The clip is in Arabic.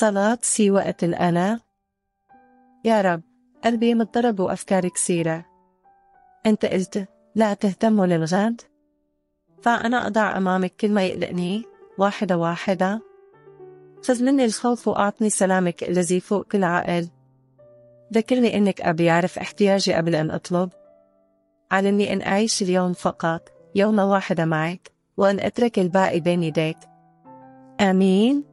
صلاة في وقت الأنا. يا رب، قلبي مضطرب وأفكاري كثيرة. أنت قلت لا تهتموا للغد، فأنا أضع أمامك كل ما يقلقني واحدة واحدة. خذ مني الخوف وأعطني سلامك الذي فوق كل عقل. ذكرني إنك أبي يعرف احتياجي قبل أن أطلب. علمني أن أعيش اليوم فقط يوما واحدا معك، وأن أترك الباقي بين يديك. آمين.